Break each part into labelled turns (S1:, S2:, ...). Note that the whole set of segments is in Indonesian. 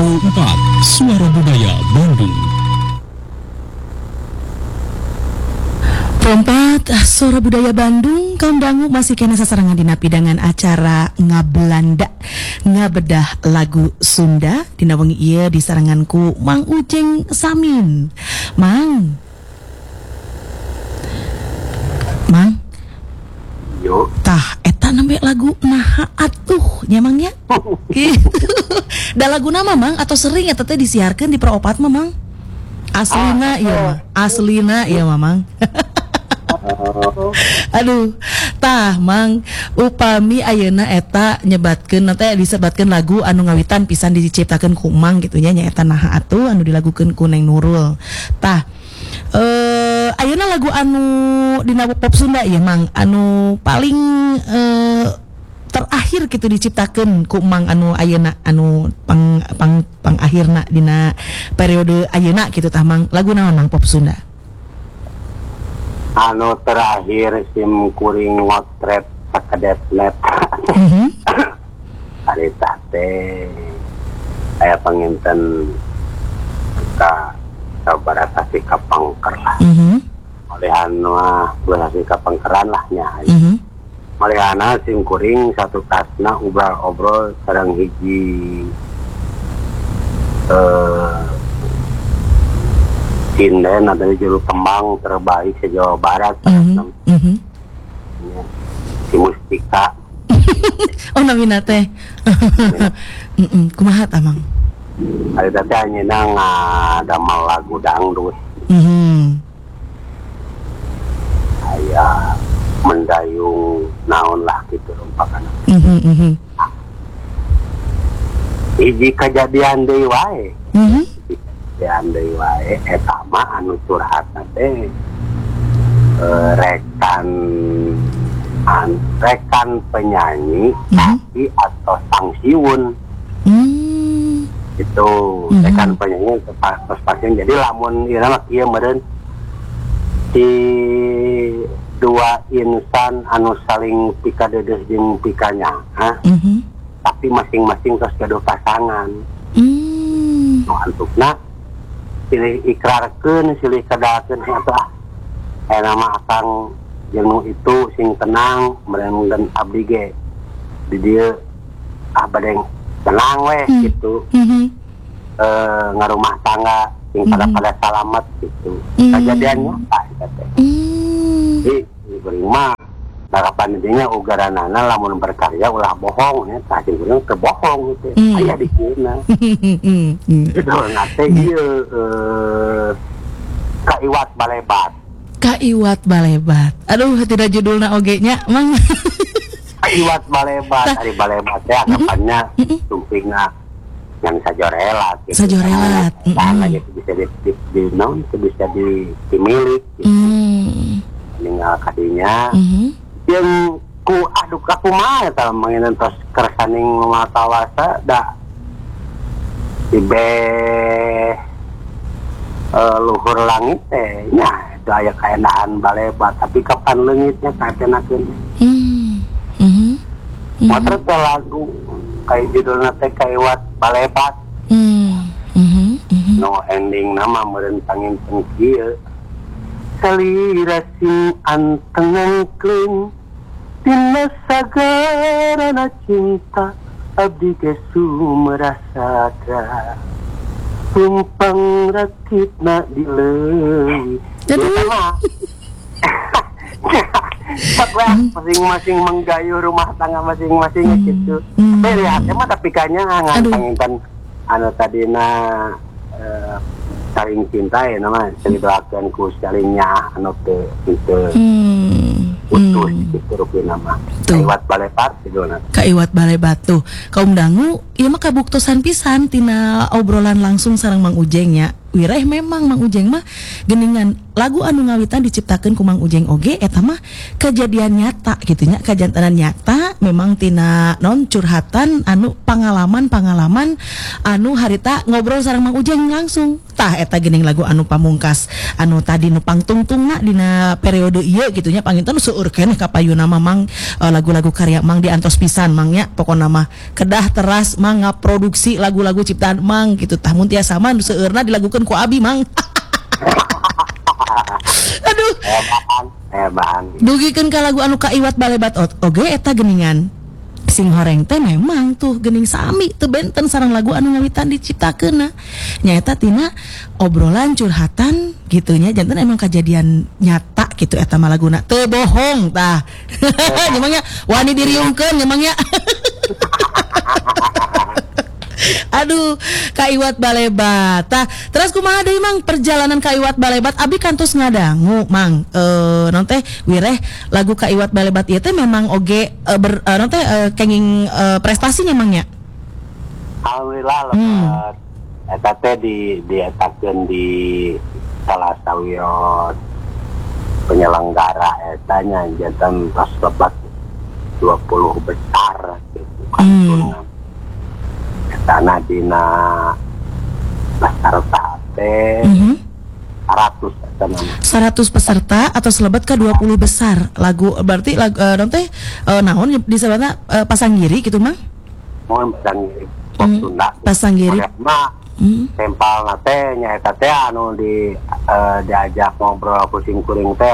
S1: Pro 4 Suara Budaya Bandung.
S2: Perempat Suara Budaya Bandung, kaum dangu masih kena sasarangan dina pidangan acara Ngabelanda ngabedah lagu Sunda dina wengi ieu disaranganku Mang Ujeng Samin. Mang
S3: Yo,
S2: tah eta nembe lagu naha atuh nya Mang nya. Da lagu nama Mang atau sering eta teh disiarkeun di Pro 4 mah Mang? Aslina ieu mah, aslina ieu mah Mang. Aduh, tah Mang, upami ayeuna eta nyebatkeun teh disebatkeun lagu anu ngawitan pisan diciptakeun ku Mang gitu nya nyaeta naha atuh anu dilagukeun ku Neng Nurul. Tah ayeuna lagu anu dina pop Sunda ieu Mang anu paling terakhir gitu diciptakeun ku Mang anu ayeuna anu pang akhirna dina periode ayeuna gitu tah Mang. Lagu naon Mang pop Sunda?
S3: anu terakhir sim kuring ngotret sakadet-net. Ari tah teh aya panginten ka sabaratasi ka pangker lah. Malihan mah beulasi ka pangkeran lah nya. Malihana sim kuring satu tasna obrol-obrol sareng hiji sinden ada juru kembang terbaik se Jawa Barat. Si Mustika.
S2: Oh namina teh. Kumaha tah Mang?
S3: Ari teh anjeunna ngadamel lagu dangdut. Aya mendayung naon lah gitu rumpakan. Hiji kejadian deui wae. Kejadian deui wae eta mah anu curhatna teh rekan penyanyi tapi atau sang siun. Itu rekan penyanyi pas pasien. Jadi lamun ieu mah kieu meureun di dua insan anu saling pikadedes jeung pikanya, tapi masing-masing tos gaduh pasangan. Nu antukna silih ikrarkeun, silih kedakeun eta nama akang jeung nu itu sing tenang merenungkeun abdi ge di dieu bade tenang we gitu. Ngarumah tangga sing pada salamet gitu. Kejadiannya apa eta teh? Jadi kuring mah harapan dinya ugaranana lamun berkarya ulah bohong ya, tah sing kuring teu bohong gitu. Aya di kieuna. Itu nate ieu Kaiwat Balebat.
S2: Kaiwat Balebat. Aduh, tidak judulna oge nya Mang.
S3: Kaiwat Balebat, ari Balebat teh anggapannya tumpingna yang sajorelat gitu.
S2: Sajorelat.
S3: Tanah gitu bisa di non, bisa dimiliki gitu. Tinggal kadinya yang ku aduk aku mah eta manginan tos kersaning matawasa da ibe luhur langit teh nya itu aya kaenaan Balebat tapi kapan leungitnya kaenakeun. Motor teh lagu kayak judulna teh Kaiwat Balebat. No ending nama meureun panginten kieu salira sing anteng angklung dina sagarana cinta abdi ge sumerasada tumpang rakitna di leuwih. Jadi masing-masing menggayuh rumah tangga masing-masing gitu. Beri hati mah tapi kayaknya ngantangintan anu tadina saling cinta ya nama ceridoakeun ku salingnya anu teh kitu utuh gitu rupina mah. Kaiwat Balebat judulna.
S2: Kaiwat Balebat tuh. Kaum dangu ieu mah kabuktosan pisan tina obrolan langsung sareng Mang Ujeng nya. wireh memang Mang Ujeng mah geningan lagu anu ngawitan diciptakeun ku Mang Ujeng oge eta mah kejadian nyata gitu nya, kajantanan nyata memang tina non curhatan anu pangalaman anu harita ngobrol sareng Mang Ujeng langsung. Tah eta geuning lagu anu pamungkas anu tadi nu pangtungtungna dina periode ieu gitu nya panginten seueur keneh ka payuna Mang lagu-lagu karya Mang diantos pisan Mang nya pokona mah kedah teras Mang ngaproduksi lagu-lagu ciptaan Mang gitu tah mun tiasa mah seueurna dilagukeun ku abi Mang. Aduh.
S3: Hebat.
S2: Dugikeun ka lagu anu kaiwat balebat oge eta geuningan. Sing horeng teh memang tuh geuning sami teu benten sareng lagu anu ngawitan diciptakeunna. Nyaeta tina obrolan curhatan gitu nya janten emang kejadian nyata gitu eta mah laguna teu bohong tah. Nyemangnya wani diriungkeun nyemangnya. Aduh, kaiwat balebat. Tah, terus kumaha deui Mang perjalanan kaiwat balebat abi kantos ngadangu Mang. Non teh wireh lagu kaiwat balebat ieu teh memang oge non teh kenging prestasinya Mang nya.
S3: Alhamdulillah lebat. Eta teh dietakeun di salah sawios penyelenggara etanya janten pas lebat 20 besar gitu kan. Tanah dina peserta teh 100
S2: peserta atau selebat ke 20 besar lagu berarti lagu teh naon disebutna pasanggiri gitu Mang?
S3: Mohon pasanggiri Sunda.
S2: Pasanggiri.
S3: Tempal teh nyaeta teh anu diajak ngobrol pusing kuring teh.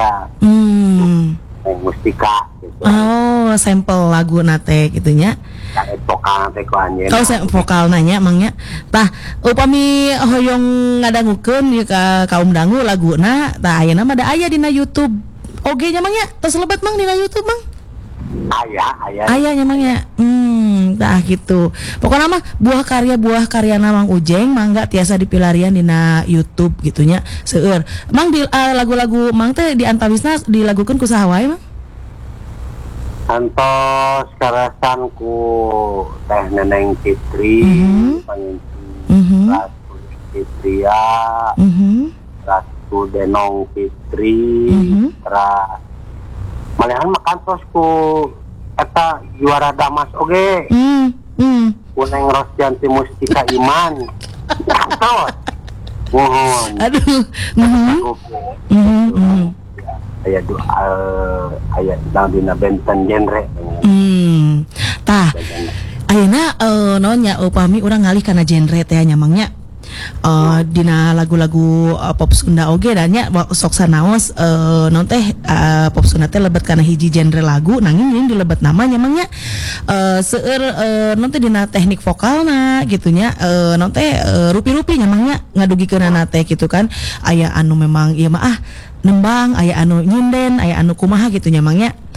S3: Mustika gitu.
S2: Oh, sampel lagu nate gitu nya.
S3: Vokal teh ku anjeun.
S2: Kalau saya vokal nanya Mangnya. Tah, upami hoyong ngadangukeun ieu ka kaum dangu laguna, tah ayeuna mah da aya dina YouTube. Oge nya Mangnya, tos lebat Mang dina YouTube Mang. Aya nya Mangnya. Tah gitu. Pokokna mah buah karyana Mang Ujeng mangga tiasa dipilarian dina YouTube gitunya seueur. Mang di lagu-lagu Mang teh di antawisna dilagukeun ku saha wae Mang?
S3: Antos karasan ku Teh Neneng Fitri, Ratu Fitria, Ratu Denong Fitri, terus malehan makan tos ku eta juara Damas oge. Kuneng Rosyanti Mustika Iman. Tos. Mohon.
S2: Aduh.
S3: Aya dina benten genre.
S2: Tah. Ayeuna nonya upami urang ngalih kana genre teh nya Mangnya. Dina lagu-lagu pop Sunda oge dan nya sok sanaos non teh pop Sunda teh lebet kana hiji genre lagu nanging ini dilebet namanya Mangnya seueur non teh dina teknik vokalna gitu nya non teh rupi-rupi nya Mangnya ngadugikeunana teh gitu kan aya anu memang ieu mah nembang aya anu nyinden aya anu kumaha gitu nya Mangnya